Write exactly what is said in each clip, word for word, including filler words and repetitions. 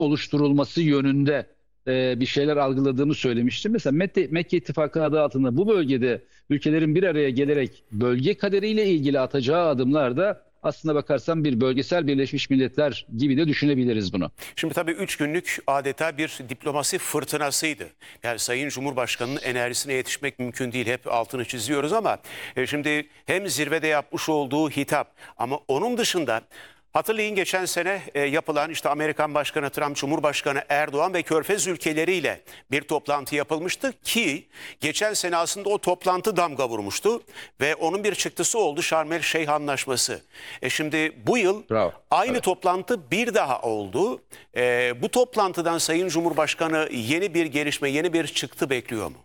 oluşturulması yönünde e, bir şeyler algıladığımı söylemiştim. Mesela Mekke, Mekke İttifakı adı altında bu bölgede ülkelerin bir araya gelerek bölge kaderiyle ilgili atacağı adımlar da aslına bakarsan bir bölgesel Birleşmiş Milletler gibi de düşünebiliriz bunu. Şimdi tabii üç günlük adeta bir diplomasi fırtınasıydı. Yani Sayın Cumhurbaşkanı'nın enerjisine yetişmek mümkün değil. Hep altını çiziyoruz ama e, şimdi hem zirvede yapmış olduğu hitap ama onun dışında hatırlayın geçen sene e, yapılan işte Amerikan Başkanı Trump, Cumhurbaşkanı Erdoğan ve Körfez ülkeleriyle bir toplantı yapılmıştı ki geçen sene aslında o toplantı damga vurmuştu ve onun bir çıktısı oldu Şarm El Şeyh Anlaşması. E şimdi bu yıl Bravo. aynı Evet. toplantı bir daha oldu. E, bu toplantıdan Sayın Cumhurbaşkanı yeni bir gelişme, yeni bir çıktı bekliyor mu?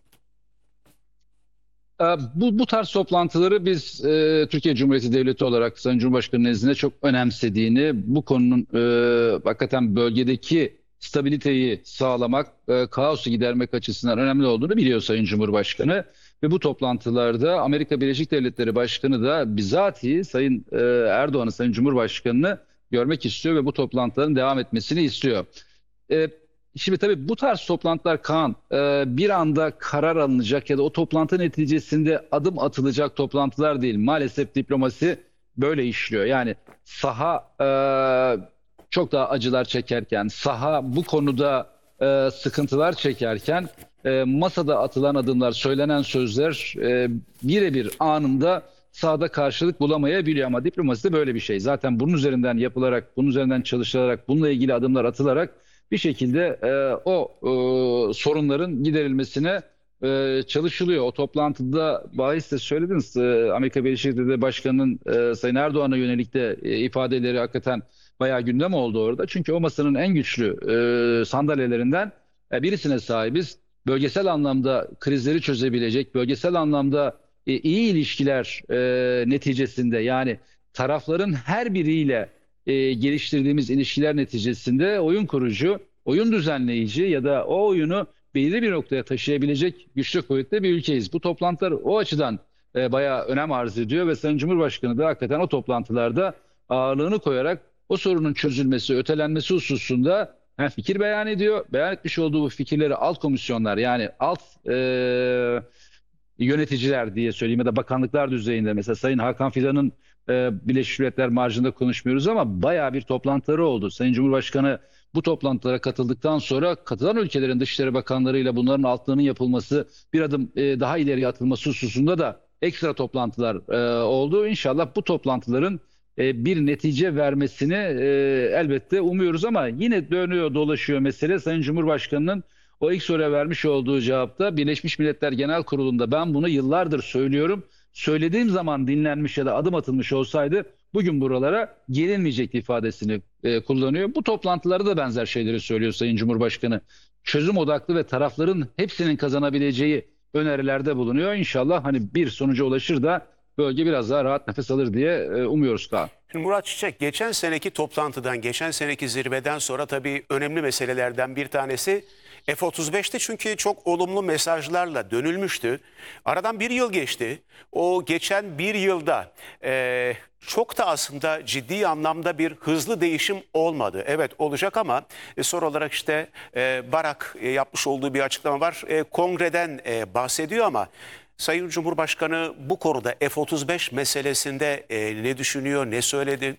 Ee, Bu, bu tarz toplantıları biz e, Türkiye Cumhuriyeti Devleti olarak Sayın Cumhurbaşkanı nezdinde çok önemsediğini, bu konunun e, hakikaten bölgedeki stabiliteyi sağlamak, e, kaosu gidermek açısından önemli olduğunu biliyor Sayın Cumhurbaşkanı. Ve bu toplantılarda Amerika Birleşik Devletleri Başkanı da bizatihi Sayın e, Erdoğan'ı, Sayın Cumhurbaşkanı'nı görmek istiyor ve bu toplantıların devam etmesini istiyor. E, Şimdi tabii bu tarz toplantılar Kaan, e, bir anda karar alınacak ya da o toplantı neticesinde adım atılacak toplantılar değil. Maalesef diplomasi böyle işliyor. Yani saha e, çok daha acılar çekerken, saha bu konuda e, sıkıntılar çekerken e, masada atılan adımlar, söylenen sözler e, birebir anında sahada karşılık bulamayabiliyor ama diplomasi de böyle bir şey. Zaten bunun üzerinden yapılarak, bunun üzerinden çalışılarak, bununla ilgili adımlar atılarak bir şekilde e, o e, sorunların giderilmesine e, çalışılıyor. O toplantıda bahis de söylediniz. E, Amerika Birleşik Devletleri Başkanı'nın e, Sayın Erdoğan'a yönelik de e, ifadeleri hakikaten bayağı gündem oldu orada. Çünkü o masanın en güçlü e, sandalyelerinden e, birisine sahibiz. Bölgesel anlamda krizleri çözebilecek, bölgesel anlamda e, iyi ilişkiler e, neticesinde yani tarafların her biriyle e, geliştirdiğimiz ilişkiler neticesinde oyun kurucu, oyun düzenleyici ya da o oyunu belirli bir noktaya taşıyabilecek güçlü kuvvetli bir ülkeyiz. Bu toplantılar o açıdan e, bayağı önem arz ediyor ve Sayın Cumhurbaşkanı da hakikaten o toplantılarda ağırlığını koyarak o sorunun çözülmesi, ötelenmesi hususunda hem fikir beyan ediyor. Beyan etmiş olduğu bu fikirleri alt komisyonlar yani alt e, yöneticiler diye söyleyeyim ya da bakanlıklar düzeyinde mesela Sayın Hakan Fidan'ın e, Birleşmiş Milletler marjında konuşmuyoruz ama bayağı bir toplantıları oldu. Sayın Cumhurbaşkanı bu toplantılara katıldıktan sonra katılan ülkelerin Dışişleri Bakanlarıyla bunların altlığının yapılması, bir adım e, daha ileriye atılması hususunda da ekstra toplantılar e, oldu. İnşallah bu toplantıların e, bir netice vermesini e, elbette umuyoruz ama yine dönüyor dolaşıyor mesele Sayın Cumhurbaşkanı'nın o ilk soruya vermiş olduğu cevapta Birleşmiş Milletler Genel Kurulu'nda ben bunu yıllardır söylüyorum. Söylediğim zaman dinlenmiş ya da adım atılmış olsaydı bugün buralara gelinmeyecekti ifadesini e, kullanıyor. Bu toplantılarda da benzer şeyleri söylüyor Sayın Cumhurbaşkanı. Çözüm odaklı ve tarafların hepsinin kazanabileceği önerilerde bulunuyor. İnşallah hani bir sonuca ulaşır da bölge biraz daha rahat nefes alır diye e, umuyoruz Kaan. Şimdi Murat Çiçek geçen seneki toplantıdan, geçen seneki zirveden sonra tabii önemli meselelerden bir tanesi F otuz beş'ti çünkü çok olumlu mesajlarla dönülmüştü. Aradan bir yıl geçti. O geçen bir yılda e, çok da aslında ciddi anlamda bir hızlı değişim olmadı. Evet olacak ama e, soru olarak işte e, Barak e, yapmış olduğu bir açıklama var. E, kongreden e, bahsediyor ama Sayın Cumhurbaşkanı bu konuda F otuz beş meselesinde e, ne düşünüyor, ne söyledi?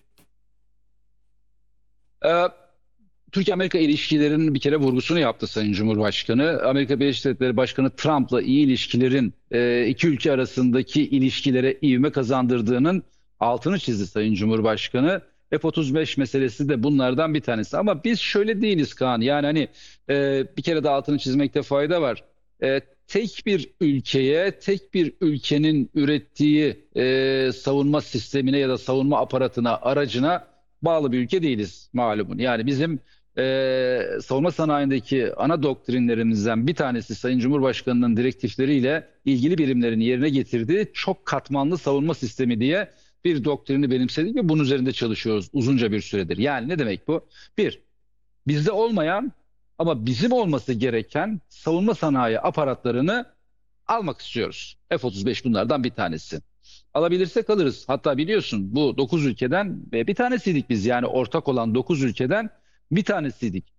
Ee, Türkiye-Amerika ilişkilerinin bir kere vurgusunu yaptı Sayın Cumhurbaşkanı. Amerika Birleşik Devletleri Başkanı Trump'la iyi ilişkilerin e, iki ülke arasındaki ilişkilere ivme kazandırdığının altını çizdi Sayın Cumhurbaşkanı. F otuz beş meselesi de bunlardan bir tanesi. Ama biz şöyle değiliz Kaan. Yani hani e, bir kere de altını çizmekte fayda var. E, tek bir ülkeye, tek bir ülkenin ürettiği e, savunma sistemine ya da savunma aparatına, aracına bağlı bir ülke değiliz malumun. Yani bizim e, savunma sanayindeki ana doktrinlerimizden bir tanesi Sayın Cumhurbaşkanı'nın direktifleriyle ilgili birimlerin yerine getirdiği çok katmanlı savunma sistemi diye bir doktrini benimsedik ve bunun üzerinde çalışıyoruz uzunca bir süredir. Yani ne demek bu? Bir, bizde olmayan ama bizim olması gereken savunma sanayi aparatlarını almak istiyoruz. F otuz beş bunlardan bir tanesi. Alabilirsek alırız. Hatta biliyorsun bu dokuz ülkeden bir tanesiydik biz. Yani ortak olan dokuz ülkeden bir tanesiydik.